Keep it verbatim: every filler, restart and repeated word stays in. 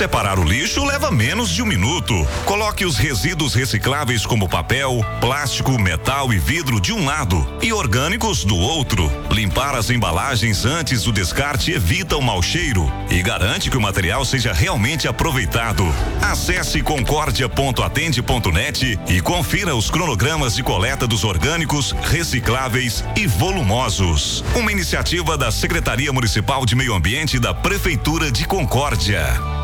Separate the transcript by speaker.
Speaker 1: separar o lixo leva menos de um minuto. Coloque os resíduos recicláveis como papel, plástico, metal e vidro de um lado e orgânicos do outro. Limpar as embalagens antes do descarte evita o mau cheiro e garante que o material seja realmente aproveitado. Acesse concórdia ponto atende ponto net e confira os cronogramas de coleta dos orgânicos, recicláveis e volumosos. Uma iniciativa da Secretaria Municipal de Meio Ambiente da Prefeitura de Concórdia.